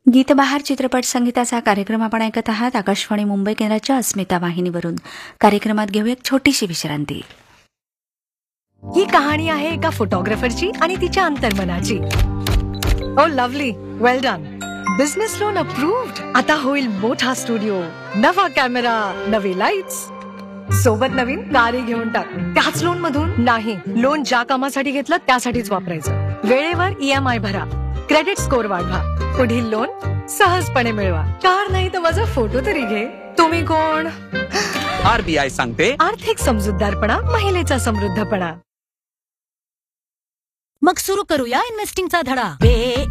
गीतबहार चित्रपट संगीताचा कार्यक्रम आपण ऐकत आहात आकाशवाणी मुंबई केंद्राच्या अस्मिता वाहिनीवरून. कार्यक्रमात घेऊया एक छोटीशी विश्रांती. ही कहाणी आहे एका फोटोग्राफरची आणि तिच्या अंतर्मनाची. ओ लवली, वेल डन. Business loan approved. आता होईल मोठा स्टुडिओ, नवा कॅमेरा, नवी लाईट्स, सोबत नवीन कारही घेऊन टाक. त्याच लोन मधून नाही, लोन ज्या कामासाठी घेतलं त्यासाठीच वापरायचं. वेळेवर EMI भरा, क्रेडिट स्कोअर वाढवा, पुढील लोन सहजपणे मिळवा. कार नाही तर माझा फोटो तरी घे. तुम्ही कोण? RBI सांगते, आर्थिक समजूतदारपणा महिलेचा समृद्धपणा. मग सुरू करूया इन्व्हेस्टिंगचा धडा.